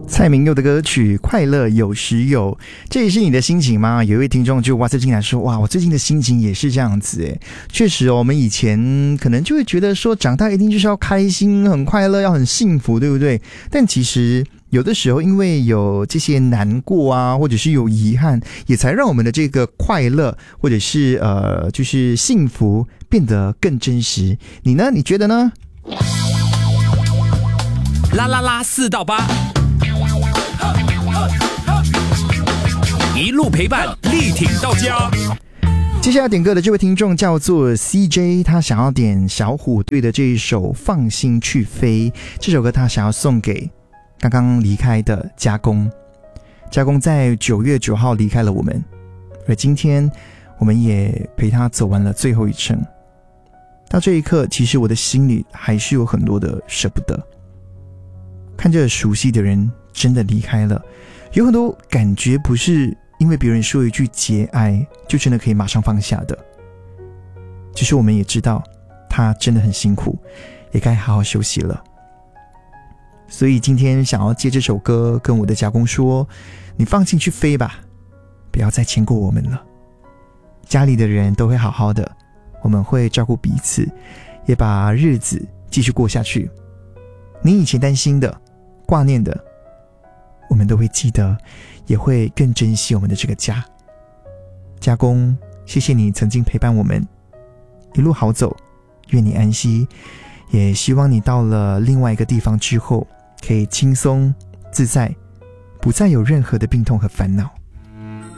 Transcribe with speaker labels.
Speaker 1: 蔡明佑的歌曲《快乐有时有》，这也是你的心情吗？有一位听众就WhatsApp进来说，哇，我最近的心情也是这样子诶。确实我们以前可能就会觉得说，长大一定就是要开心、很快乐、要很幸福，对不对？但其实有的时候，因为有这些难过啊，或者是有遗憾，也才让我们的这个快乐或者是就是幸福变得更真实。你呢？你觉得呢？
Speaker 2: 啦啦啦4到8，一路陪伴，力挺到家。
Speaker 1: 接下来点歌的这位听众叫做 CJ， 他想要点小虎队的这一首《放心去飞》。这首歌他想要送给刚刚离开的家公。家公在9月9号离开了我们，而今天我们也陪他走完了最后一程。到这一刻，其实我的心里还是有很多的舍不得。看着熟悉的人真的离开了，有很多感觉不是因为别人说一句节哀就真的可以马上放下的。其实我们也知道他真的很辛苦，也该好好休息了。所以今天想要借这首歌跟我的家公说，你放心去飞吧，不要再牵过我们了。家里的人都会好好的，我们会照顾彼此，也把日子继续过下去。你以前担心的挂念的，我们都会记得，也会更珍惜我们的这个家。家公，谢谢你曾经陪伴我们，一路好走，愿你安息，也希望你到了另外一个地方之后，可以轻松自在，不再有任何的病痛和烦恼。